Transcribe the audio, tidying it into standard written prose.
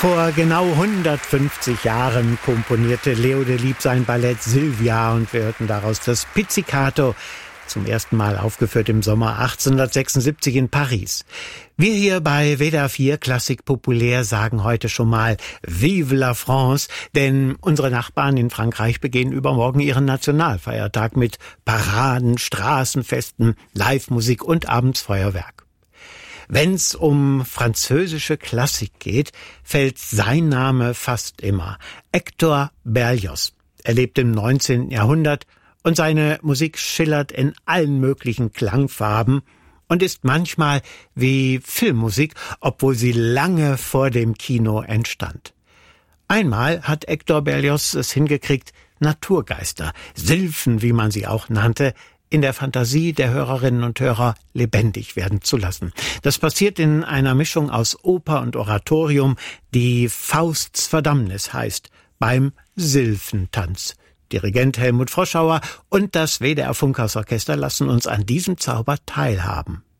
Vor genau 150 Jahren komponierte Leo Delibes sein Ballett Sylvia und wir hörten daraus das Pizzicato, zum ersten Mal aufgeführt im Sommer 1876 in Paris. Wir hier bei WDR 4 Klassik Populär sagen heute schon mal Vive la France, denn unsere Nachbarn in Frankreich begehen übermorgen ihren Nationalfeiertag mit Paraden, Straßenfesten, Live-Musik und abends Feuerwerk. Wenn's um französische Klassik geht, fällt sein Name fast immer. Hector Berlioz. Er lebt im 19. Jahrhundert und seine Musik schillert in allen möglichen Klangfarben und ist manchmal wie Filmmusik, obwohl sie lange vor dem Kino entstand. Einmal hat Hector Berlioz es hingekriegt, Naturgeister, Sylphen, wie man sie auch nannte, in der Fantasie der Hörerinnen und Hörer lebendig werden zu lassen. Das passiert in einer Mischung aus Oper und Oratorium, die Fausts Verdammnis heißt, beim Sylphentanz. Dirigent Helmut Froschauer und das WDR Funkhausorchester lassen uns an diesem Zauber teilhaben.